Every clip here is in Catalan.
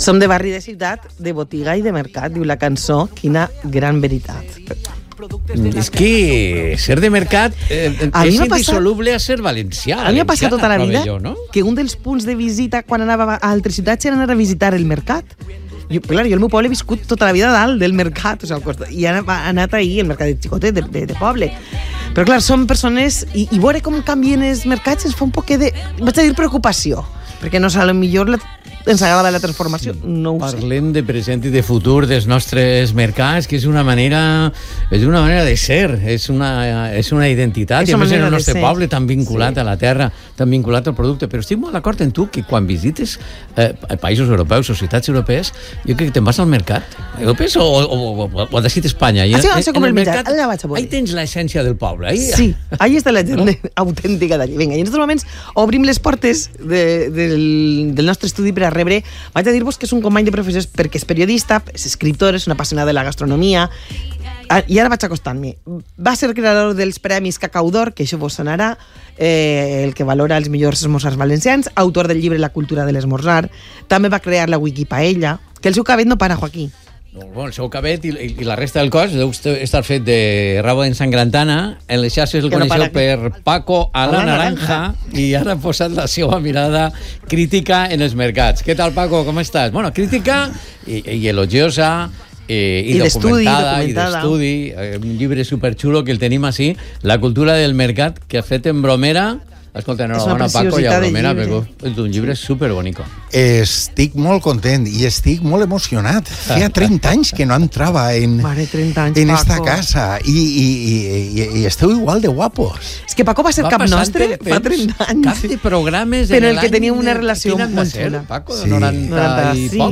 Som de barri de ciutat, de botiga i de mercat, diu la cançó. Quina gran veritat. És que ser de mercat és indissoluble a ser valencià. A mi m'ha passat tota la vida no? que un dels punts de visita quan anava a altres ciutats era anar a visitar el mercat. Jo al meu poble he viscut tota la vida dalt del mercat, o sigui, i he anat ahir al mercat de Xicotet, de poble. Però clar, som persones, i veure com canvien els mercats ens fa un poc de, vaig a dir, preocupació, perquè no sé, potser ens agrada la transformació, no ho sé. Parlem de present i de futur dels nostres mercats, que és una manera de ser, és una identitat, i a més en el nostre poble tan vinculat a la terra, tan vinculat al producte. Però estic molt d'acord en tu que quan visites països europeus, societats europees, jo crec que te'n vas al mercat, europeus o a decidit Espanya. Sí, com el mercat, allà vaig a veure. Ahí tens l'essència del poble. Sí, ahí està la gent autèntica d'allí. Vinga, i en aquests moments obrim les portes del nostre estudi per a rebre. Vaig a dir-vos que és un company de professions perquè és periodista, és escriptor, és una apassionada de la gastronomia, i ara vaig acostant-me. Va ser creador dels Premis Cacau d'Or, que això vos sonarà, el que valora els millors esmorzars valencians, autor del llibre La cultura de l'esmorzar, també va crear la Wikipaella, que el seu cabell no para, Joaquí. Bueno, el seu cabet i la resta del cos deu estar fet de rabo d'ensangrantana. En les xarxes el coneixeu per Paco a la naranja i ara ha posat la seva mirada crítica en els mercats. Què tal, Paco? Com estàs? Bueno, crítica i elogiosa i documentada i d'estudi. Un llibre superxulo que el tenim així, La cultura del mercat, que ha fet en bromera. Escolta, enhorabona, Paco, i a Bromera, és un llibre superbonico. Estic molt content i estic molt emocionat. Feia 30 anys que no entrava en esta casa i esteu igual de guapos. És que Paco va ser cap nostre fa 30 anys. Cap de programes però el que tenia una relació molt xula. Paco, 95.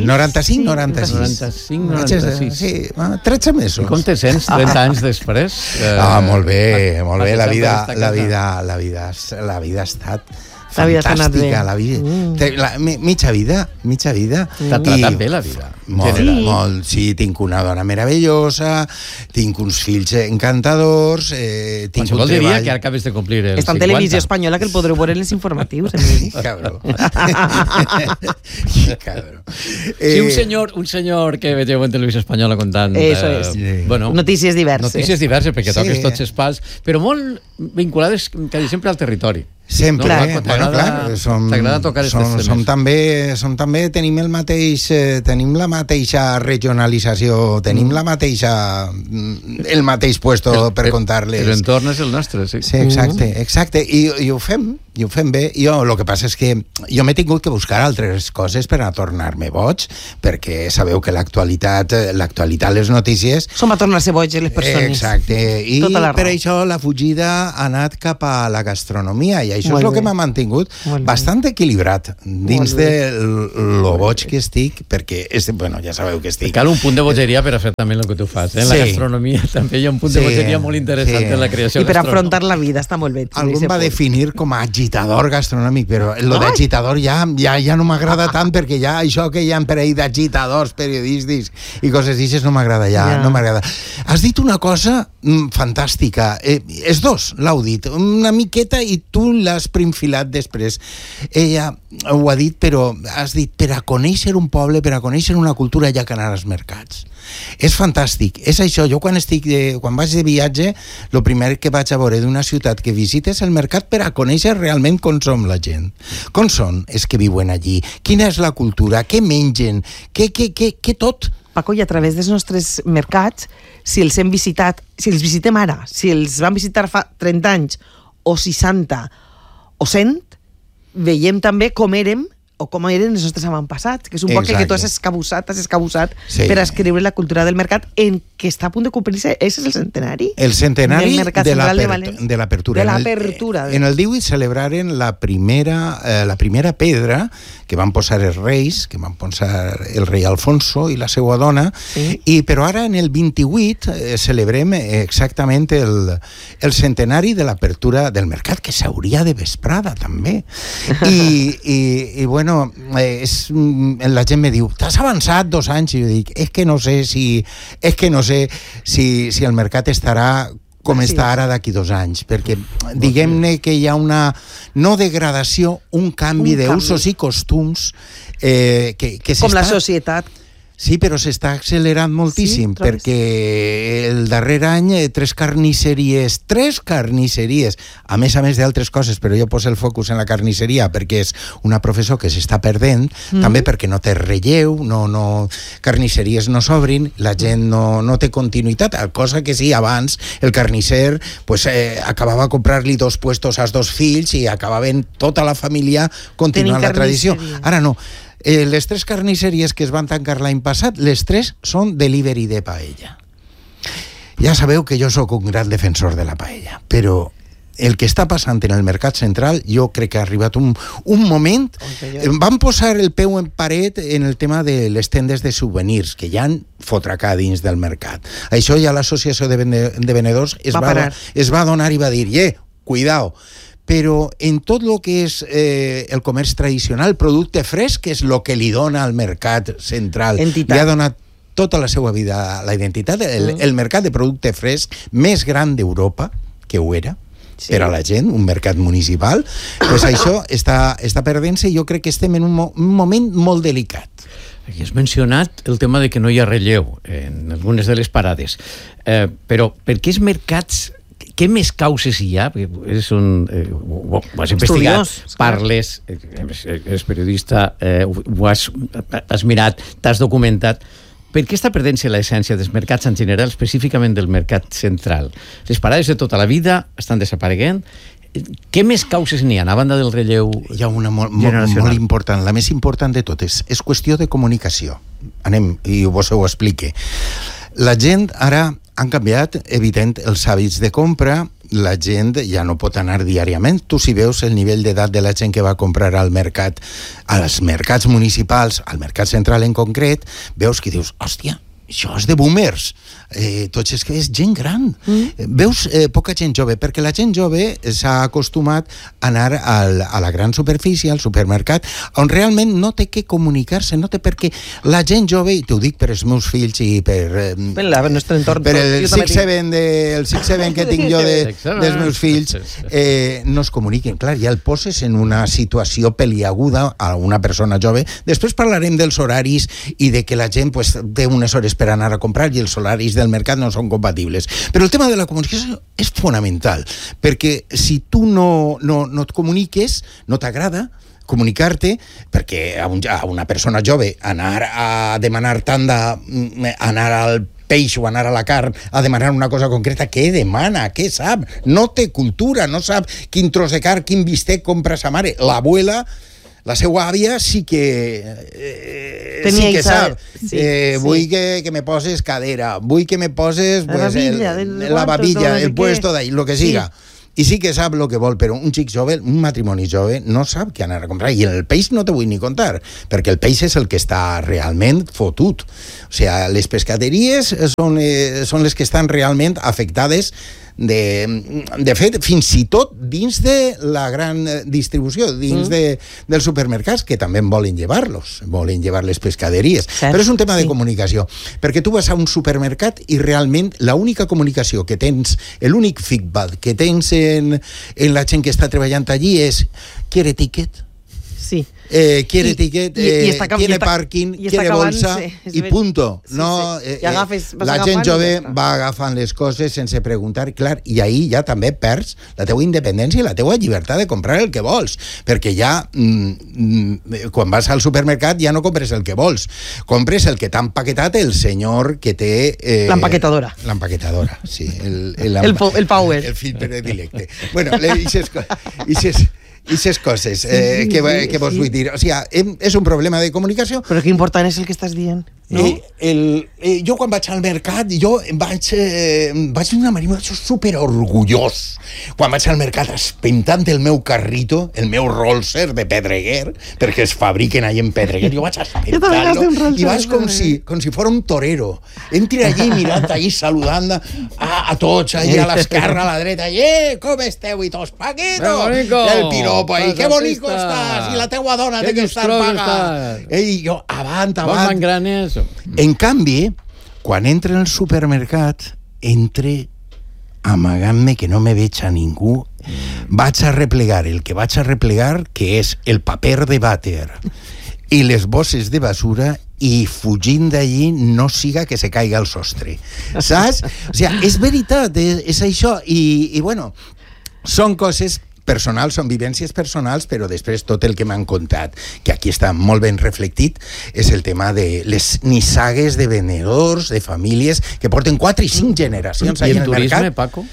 95. Sí, 13 mesos. I com te sents 30 anys després? Molt bé. La vida ha estat fantàstica, mitja vida. T'ha tratat bé la vida? Molt, sí, tinc una dona meravellosa, tinc uns fills encantadors, tinc un treball... diria que ara acabes de complir el 50. Està en televisió espanyola, que el podreu veure en els informatius. Cabró. Sí, un senyor que vegeu en televisió espanyola contant... Eso és. Notícies diverses. Notícies diverses, perquè toques tots els pals, però molt vinculades quasi sempre al territori. Sempre, clar, t'agrada tocar aquests temes. Som també, tenim la mateixa regionalització, tenim el mateix puesto per contar-les. L'entorn és el nostre, sí. Sí, exacte. I ho fem bé. El que passa és que jo m'he tingut que buscar altres coses per a tornar-me boig, perquè sabeu que l'actualitat, les notícies... Som a tornar-se boig les persones. Exacte. I per això la fugida ha anat cap a la gastronomia, i això és el que m'ha mantingut bastant equilibrat dins de lo boig que estic, perquè, ja sabeu que estic... Cal un punt de bogeria per a fer també el que tu fas. En la gastronomia també hi ha un punt de bogeria molt interessant en la creació gastronòmica. I per afrontar la vida, està molt bé. Algú va definir com a agitador gastronòmic, però lo d'agitador ja no m'agrada tant, perquè ja això que hi ha per ahí d'agitadors periodístics i coses d'aixes no m'agrada no m'agrada. Has dit una cosa fantàstica. Els dos l'heu dit, una miqueta, i tu l'has primfilat després. Ella ho ha dit, però has dit, per a conèixer un poble, per a conèixer una cultura, hi ha que anar als mercats. És fantàstic, és això. Jo quan vaig de viatge, el primer que vaig a veure d'una ciutat que visites el mercat per a conèixer realment com som la gent. Com són els que viuen allí? Quina és la cultura? Què mengen? Què tot? Paco, i a través dels nostres mercats, si els hem visitat, si els visitem ara, si els vam visitar fa 30 anys, o 60, o 100, veiem també com érem o com eren els nostres avantpassats, que és un poc que tu has escabussat per escriure la cultura del mercat, en què està a punt de complir-se. És el centenari? El centenari de l'apertura. En el 18 celebraren la primera pedra que van posar els reis, que van posar el rei Alfonso i la seva dona, però ara en el 28 celebrem exactament el centenari de l'apertura del mercat, que s'hauria de vesprada també. I bueno, la gent me diu, t'has avançat 2 anys? I jo dic, és que no sé si el mercat estarà com està ara d'aquí 2 anys, perquè diguem-ne que hi ha una, no degradació, un canvi d'usos i costums que com la societat. Sí, però s'està accelerant moltíssim, perquè el darrer any 3 carnisseries, a més d'altres coses, però jo poso el focus en la carnisseria perquè és una professió que s'està perdent, també perquè no té relleu, carnisseries no s'obrin, la gent no té continuïtat, cosa que sí, abans el carnisser acabava a comprar-li 2 puestos als 2 fills i acabaven tota la família continuant la tradició. Ara no. Les 3 carnisseries que es van tancar l'any passat, les 3 són delivery de paella. Ja sabeu que jo sóc un gran defensor de la paella, però el que està passant en el mercat central, jo crec que ha arribat un moment... Van posar el peu en paret en el tema de les tendes de souvenirs, que ja han fotracà dins del mercat. Això ja l'associació de venedors es va donar i va dir, cuidao, però en tot el que és el comerç tradicional, el producte fresc, que és el que li dona al mercat central, li ha donat tota la seva vida la identitat, el mercat de producte fresc més gran d'Europa, que ho era, per a la gent, un mercat municipal, doncs això està perdent-se i jo crec que estem en un moment molt delicat. Aquí has mencionat el tema de que no hi ha relleu en algunes de les parades, però per què els mercats... Què més causes hi ha? Ho has investigat, parles, eres periodista, ho has mirat, t'has documentat. Per què està perdent-se l'essència dels mercats en general, específicament del mercat central? Les parades de tota la vida estan desapareguent. Què més causes n'hi ha, a banda del relleu generacional? Hi ha una molt important, la més important de totes. És qüestió de comunicació. Anem, i vos ho explique. La gent ara han canviat, evident, els hàbits de compra. La gent ja no pot anar diàriament. Tu, si veus el nivell d'edat de la gent que va comprar al mercat, als mercats municipals, al mercat central en concret, veus que dius, hòstia, això és de boomers. Tots és que és gent gran. Veus poca gent jove, perquè la gent jove s'ha acostumat a anar a la gran superfície, al supermercat, on realment no té que comunicar-se, no té perquè la gent jove, i t'ho dic per els meus fills i per el nostre entorn, per el 6-7 que tinc jo dels meus fills, no es comuniquen. Clar, ja el poses en una situació peliaguda a una persona jove. Després parlarem dels horaris i de que la gent té unes hores per anar a comprar i els horaris del mercat no són compatibles. Però el tema de la comunicació és fonamental, perquè si tu no et comuniques, no t'agrada comunicar-te, perquè a una persona jove anar a demanar tanda, anar al peix o anar a la carn a demanar una cosa concreta, què demana? Què sap? No té cultura, no sap quin tros de carn, quin bistec compra sa mare. L'abuela, la seva àvia sí que sap. Vull que me poses cadera, vull que me poses la babilla, el puesto d'ahí, el que siga. I sí que sap el que vol, però un xic jove, un matrimoni jove, no sap què anar a comprar. I el peix no te vull ni contar, perquè el peix és el que està realment fotut. O sigui, les pescateries són les que estan realment afectades. De fet, fins i tot dins de la gran distribució, dins dels supermercats, que també volen llevar les pescaderies. Però és un tema de comunicació, perquè tu vas a un supermercat i realment l'única comunicació que tens, l'únic feedback que tens en la gent que està treballant allí és ¿quiere ticket? Sí. Quiere ticket, tiene parking, quiere bolsa i punto. La gent jove va agafant les coses sense preguntar, clar, i ahir ja també perds la teua independència i la teua llibertat de comprar el que vols, perquè ja quan vas al supermercat ja no compres el que vols, compres el que t'ha empaquetat el senyor que té l'empaquetadora, sí, el power, el fill predilecte. Bueno, i ces coses que vos vull dir, o sigui, és un problema de comunicació. Però que important és el que estàs dient, no? Jo quan vaig al mercat vaig d'una manera superorgullós quan vaig al mercat espentant el meu carrito, el meu Rolser de Pedreguer, perquè es fabriquen allà en Pedreguer, jo vaig espentant-lo i vaig com si fos un torero, entri allí mirant allí, saludant a tots allí a l'esquerra, a la dreta, com esteu i tots, Paquito, el piropo ahí, que bonico estàs, i la teua dona té que estar paga, i jo avant. En canvi, quan entra en el supermercat, entra amagant-me que no me veig a ningú, vaig a replegar el que vaig a replegar, que és el paper de vàter i les bosses de basura, i fugint d'allí no siga que se caiga el sostre, saps? O sigui, és veritat, és això, i bueno, són coses personals, són vivències personals, però després tot el que m'han contat, que aquí està molt ben reflectit, és el tema de les nissagues de venedors, de famílies que porten 4 i 5 generacions ahí en el mercat. ¿Y el turisme, Paco?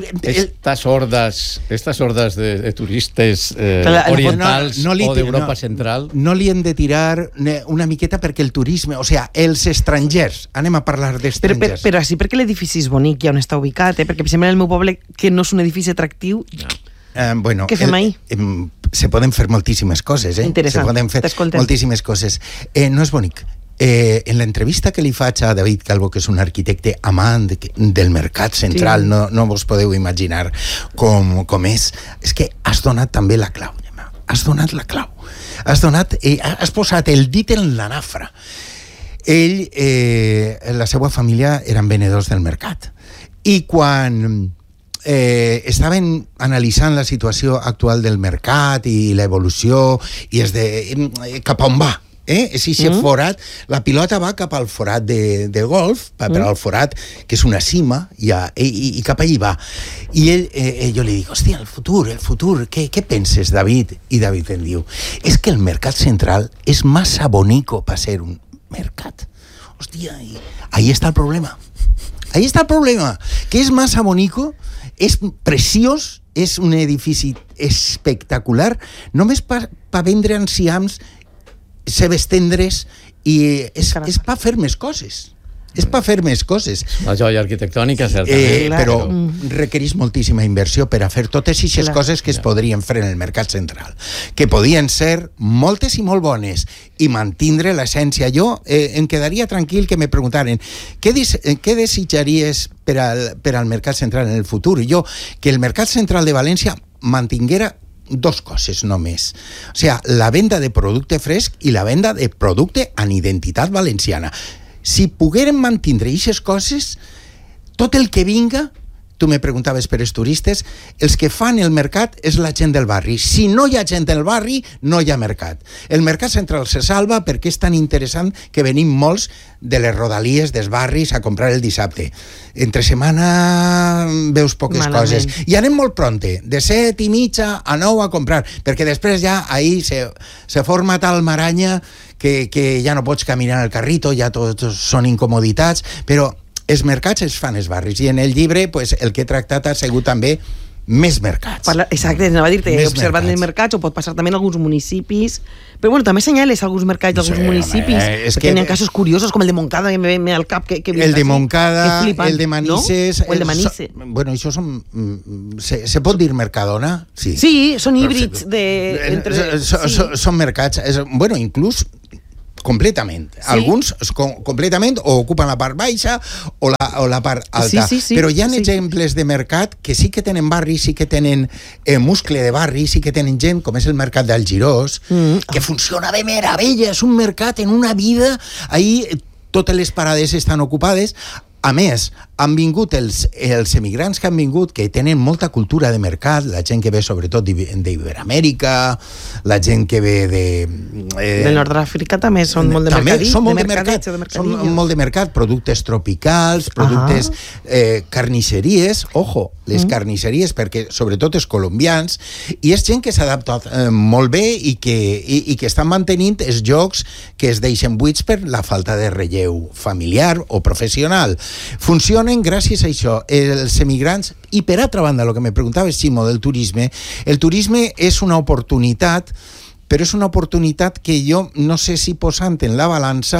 Estas hordas de turistes orientals o d'Europa central... No li hem de tirar una miqueta perquè el turisme, o sigui, els estrangers, anem a parlar d'estrangers. Però sí, perquè l'edifici és bonic, ja on està ubicat, perquè per exemple en el meu poble, que no és un edifici atractiu... Bueno, què fem ahí? Se poden fer moltíssimes coses, Interessant. Se poden fer moltíssimes coses. No és bonic. En l'entrevista que li faig a David Calvo, que és un arquitecte amant del mercat central, sí. no vos podeu imaginar com és que has donat també la clau. Has donat la clau. Has posat el dit en la nafra. Ell, la seva família eren venedors del mercat. I quan... estaven analitzant la situació actual del mercat i l'evolució i cap on va, si s'ha forat, la pilota va cap al forat de golf, per al forat que és una cima, i cap allí va. I jo li dic, hòstia, el futur, què penses, David? I David em diu, és que el mercat central és massa bonico per ser un mercat. Hòstia, ahí està el problema. Ahí està el problema, que és massa bonico, és preciós, és un edifici espectacular, només per vendre enciams, cebes tendres, i és per fer més coses. És per fer més coses. La joia arquitectònica, certament. Però requereix moltíssima inversió per a fer totes aquestes coses que es podrien fer en el mercat central, que podien ser moltes i molt bones, i mantindre l'essència. Jo em quedaria tranquil que me preguntaren què desitjaries per al mercat central en el futur. Jo, que el mercat central de València mantinguera 2 coses només. O sigui, la venda de producte fresc i la venda de producte en identitat valenciana. Si poguérem mantindre aquestes coses, tot el que vinga, tu me preguntaves per els turistes, els que fan el mercat és la gent del barri. Si no hi ha gent del barri, no hi ha mercat. El mercat central se salva perquè és tan interessant que venim molts de les rodalies dels barris a comprar el dissabte. Entre setmana veus poques coses. I anem molt pronte, de 7:30 a 9 a comprar, perquè després ja ahir se forma tal maranya que ja no pots caminar al carrito, ja tots són incomoditats, però els mercats es fan els barris, i en el llibre el que he tractat ha sigut també més mercats. Exacte, anava a dir-te, observant els mercats, o pot passar també en alguns municipis, però bueno, també senyales alguns mercats d'alguns municipis, perquè hi ha casos curiosos, com el de Montcada, que me ve al cap, el de Montcada, el de Manises, o el de Manises. Bueno, això són... Se pot dir Mercadona? Sí, són híbrids són mercats, bueno, inclús completament. Sí. Alguns completament o ocupen la part baixa o la part alta. Sí. Però hi ha exemples de mercat que sí que tenen barri, sí que tenen muscle de barri, sí que tenen gent, com és el mercat del Girós, que funciona de meravella. És un mercat en una vida. Ahir totes les parades estan ocupades. A més, han vingut els emigrants que han vingut, que tenen molta cultura de mercat, la gent que ve sobretot d'Iberoamèrica, la gent que ve de Nord d'Àfrica també són molt de mercat. Són molt de mercat, productes tropicals, productes carnisseries, ojo, les carnisseries, perquè sobretot els colombians, i és gent que s'ha adaptat molt bé i que estan mantenint els llocs que es deixen buits per la falta de relleu familiar o professional. Funcionen gràcies a això, els emigrants. I per altra banda, el que me preguntaves, Ximo, del turisme, el turisme és una oportunitat, però és una oportunitat que jo no sé si posant en la balança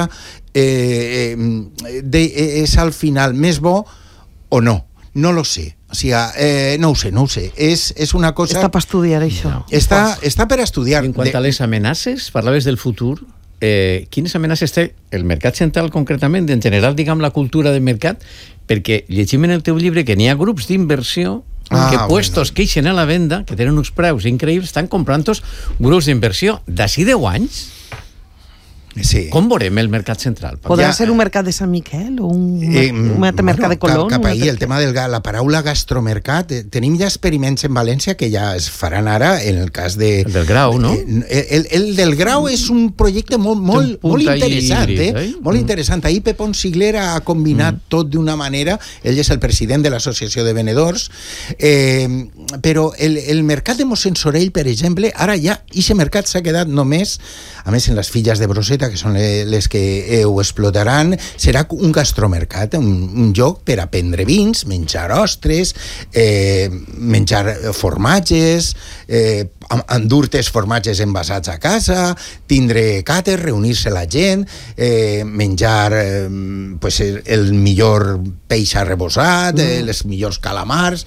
és al final més bo o no. No lo sé. O sigui, no ho sé. És una cosa... Està per estudiar, això. Està per estudiar. En quant a les amenaces, parlaves del futur. Quines amenaces té el mercat central concretament, en general, diguem, la cultura del mercat, perquè llegim en el teu llibre que n'hi ha grups d'inversió que puestos que ixen a la venda, que tenen uns preus increïbles, estan comprant-los grups d'inversió d'ací 10 anys. Sí. Com veurem el mercat central? Podrà ser un mercat de Sant Miquel o un altre mercat de Colón? Cap ahir, el tema de la paraula gastromercat, tenim ja experiments en València que ja es faran ara en el cas de... El del Grau, no? El del Grau és un projecte molt interessant, molt interessant. Ahir Pepón Siglera ha combinat tot d'una manera, ell és el president de l'Associació de Venedors, però el mercat de Mossèn Sorell, per exemple, ara ja, aquest mercat s'ha quedat només, a més en les filles de Broseta, que són les que ho explotaran, serà un gastromercat, un lloc per a prendre vins, menjar ostres, menjar formatges, endur-te els formatges envasats a casa, tindre càter, reunir-se la gent, menjar pues, el millor peix arrebossat, els millors calamars,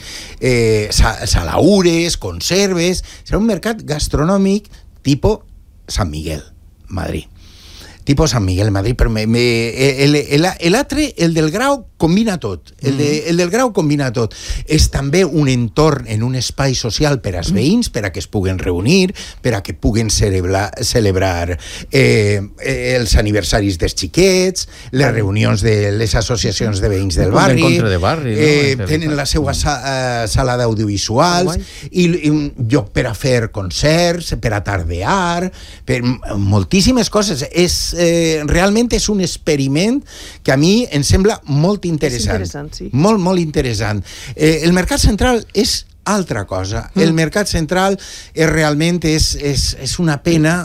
salaures, conserves. Serà un mercat gastronòmic tipus Sant Miguel, Madrid. Tipo Sant Miguel, Madrid, però l'altre, el del Grau, combina tot. El del Grau combina tot. És també un entorn en un espai social per als veïns, per a que es puguen reunir, per a que puguen celebrar els aniversaris dels xiquets, les reunions de les associacions de veïns del barri, tenen la seva sala d'audiovisuals, i un lloc per a fer concerts, per a tardear, per moltíssimes coses. Realment és un experiment que a mi em sembla molt interessant. Sí. Molt interessant. El mercat central és altra cosa. El mercat central realment és una pena,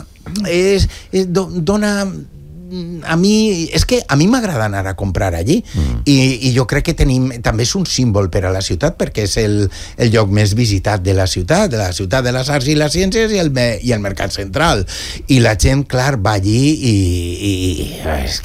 dona... a mi m'agrada anar a comprar allí i jo crec que també és un símbol per a la ciutat perquè és el lloc més visitat de la ciutat de les arts i les ciències i el mercat central, i la gent clar va allí i és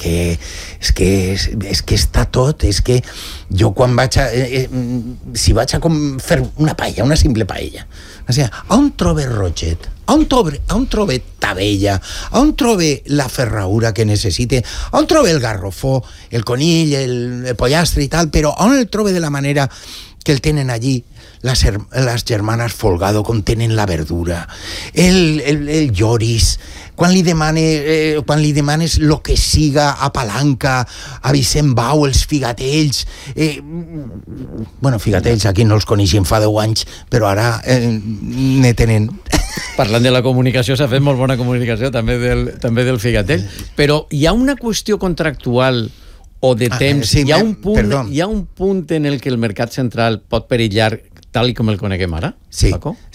que està tot. És que jo quan vaig si vaig a fer una paella, una simple paella, on trobe Roget? On trobe Tabella? On trobe la ferraura que necessite? On trobe el garrofó, el conill, el pollastre i tal? Però on el trobe de la manera que el tenen allí les germanes Folgado, com tenen la verdura, el lloris, quan li demanes lo que siga a Palanca, a Vicent Bau, els figatells, figatells aquí no els coneixem fa 10 anys, però ara ne tenen. Parlant de la comunicació, s'ha fet molt bona comunicació també del figatell, però hi ha una qüestió contractual o de temps, hi ha un punt en el que el mercat central pot perillar tal com el coneguem ara? Sí,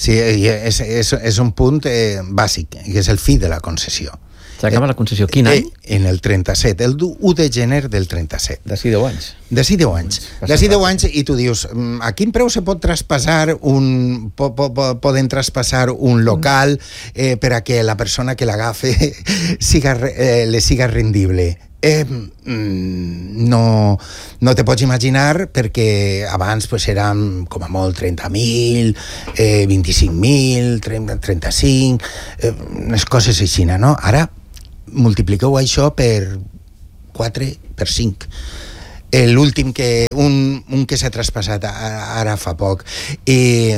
és un punt bàsic, que és el fi de la concessió. S'acaba la concessió. Quin any? En el 37, el 1 de gener del 37. D'ací 10 anys. D'ací 10 anys, i tu dius, a quin preu se pot traspassar poden traspassar un local per a que la persona que l'agafe le siga rendible? No te pots imaginar, perquè abans eren com a molt 30.000, 25.000, 35, unes coses així, no? Ara multipliqueu això per 4, per 5. L'últim un que s'ha traspassat ara fa poc, i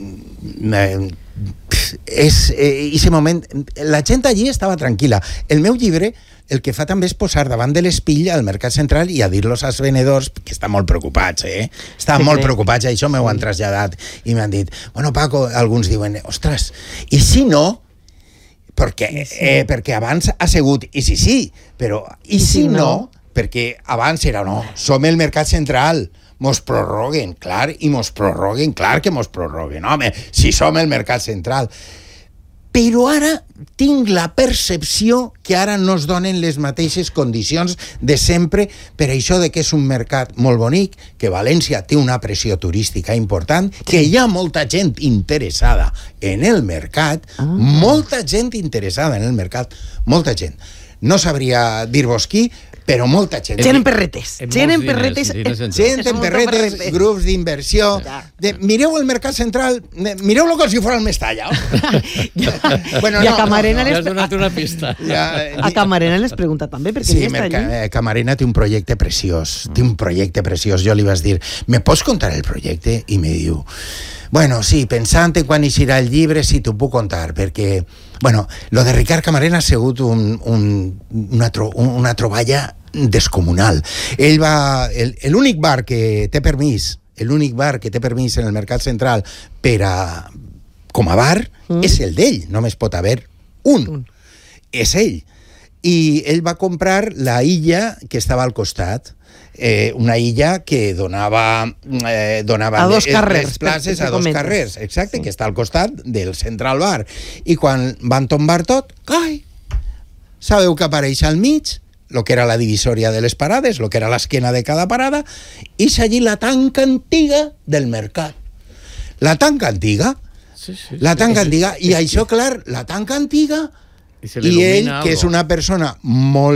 ese moment la gent allí estava tranquil·la. El meu llibre el que fa també és posar davant de l'espill al mercat central i a dir-los als venedors, que estan molt preocupats, estan molt preocupats, això m'ho han traslladat i m'han dit, bueno Paco, alguns diuen, ostres, i si no, perquè abans ha sigut i sí, però i si no, perquè abans era no, som el mercat central, mos prorroguen, clar que mos prorroguen, home, si som el mercat central. Però ara tinc la percepció que ara no es donen les mateixes condicions de sempre, per això de que és un mercat molt bonic, que València té una pressió turística important, que hi ha molta gent interessada en el mercat, molta gent interessada en el mercat, molta gent. No sabria dir-vos qui, però molta gent. Gent en perretes. Gent en perretes, grups d'inversió. Mireu el mercat central, mireu-lo com si fos el Mestalla. I a Camarena has donat una pista. A Camarena les pregunta també, perquè ell està allí. Camarena té un projecte preciós. Jo li vaig dir, ¿me pots contar el projecte? I me diu, bueno, sí, pensant en quan eixirà el llibre, sí, t'ho puc contar, perquè Bueno, lo de Ricard Camarena ha sigut una troballa descomunal. Ell va... L'únic bar que té permís en el Mercat Central com a bar és el d'ell. Només pot haver un. És ell. I ell va comprar la illa que estava al costat. Una illa que donava a dos carrers, les places a dos carrers, exacte, que està al costat del Central Bar. I quan van tombar tot, sabeu que apareix al mig lo que era la divisòria de les parades, lo que era l'esquena de cada parada, i allí la tanca antiga del mercat. La tanca antiga, i això, clar, la tanca antiga, i ell, que és una persona molt,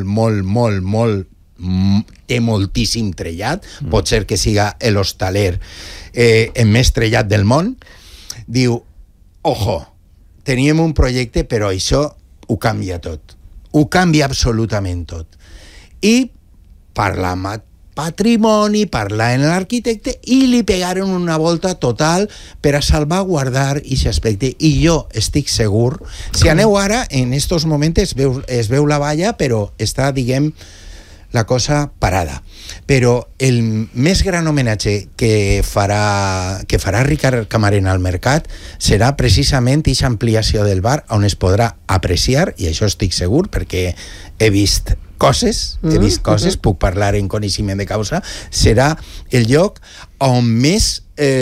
té moltíssim trellat, pot ser que siga l'hostaler més trellat del món, diu, ojo, teníem un projecte, però això ho canvia tot. Ho canvia absolutament tot. I parla amb patrimoni, parla amb l'arquitecte i li pegaren una volta total per a salvaguardar aquest aspecte. I jo estic segur, si aneu ara, en estos moments es veu la valla, però està, diguem, la cosa parada. Però el més gran homenatge que farà Ricard Camarena al mercat serà precisament aquesta ampliació del bar on es podrà apreciar, i això estic segur perquè he vist coses, puc parlar en coneixement de causa, serà el lloc on més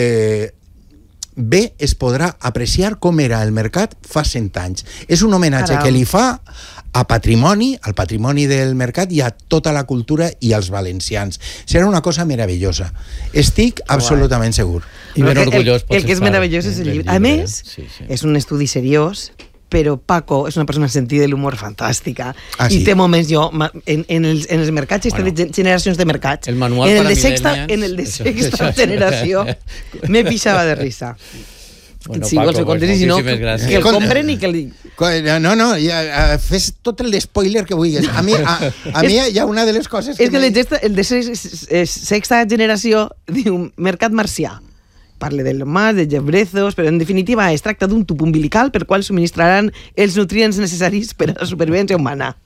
bé es podrà apreciar com era el mercat fa 100 anys. És un homenatge que li fa al patrimoni del mercat i a tota la cultura i als valencians. Serà una cosa meravellosa. Estic absolutament segur. I ben orgullós. El que és meravellós és el llibre. A més, és un estudi seriós, però Paco és una persona sentit de l'humor fantàstica i té moments, en els mercats, de generacions de mercats, el manual para millennials, en el de sexta generació me pixava de risa. Bueno, sí, Paco, pues moltíssimes gràcies. Que el compren i que el... No, fes tot el spoiler que vulguis. A mi hi ha una de les coses que... És que el de sexta generació diu Mercat Marcià. Parle del mas, de Jeff Bezos, però en definitiva es tracta d'un tub umbilical per qual subministraran els nutrients necessaris per a la supervivència humana.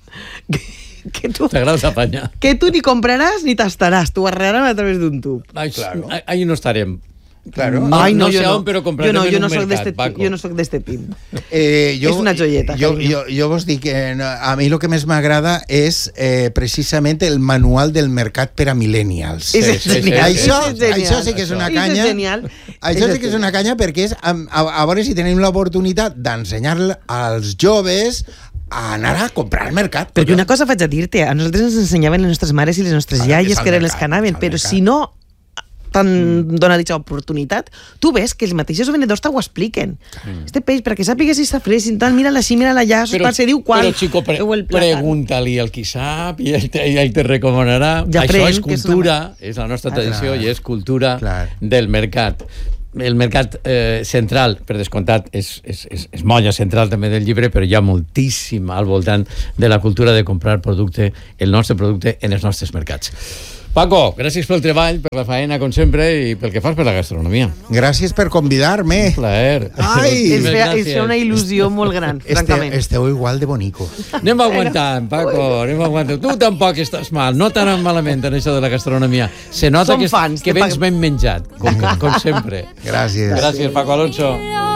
T'agrada apanyar. Que tu ni compraràs ni tastaràs, t'ho arreglaran a través d'un tub. Ahí no estarem. Claro. No sé on, però comprarem en un mercat, Paco. Jo no soc d'este team. És una joieta. Jo vos dic que a mi el que més m'agrada és precisament el manual del mercat per a millennials. Això sí que és una canya. Això sí que és una canya perquè és a veure si tenim l'oportunitat d'ensenyar als joves a anar a comprar al mercat. Perquè una cosa vaig a dir-te, a nosaltres ens ensenyaven les nostres mares i les nostres iaies que eren les que anaven, però si no t'han donat aquesta oportunitat, tu ves que els mateixos venedors t'ho expliquen. Este peix, perquè sàpigues si està fresc, mira-la així, mira-la allà, se diu quan... Però, xico, pregunta-li al qui sap i ell te recomanarà. Això és cultura, és la nostra tradició i és cultura del mercat. El mercat central, per descomptat, és molla central també del llibre, però hi ha moltíssim al voltant de la cultura de comprar producte, el nostre producte, en els nostres mercats. Paco, gràcies pel treball, per la faena, com sempre, i pel que fas per la gastronomia. Gràcies per convidar-me. Un plaer. És una il·lusió molt gran, francament. Esteu igual de bonico. Anem aguantant, Paco, anem aguantant. Tu tampoc estàs mal, no tan malament en això de la gastronomia. Se nota que vens ben menjat, com sempre. Gràcies. Gràcies, Paco Alonso.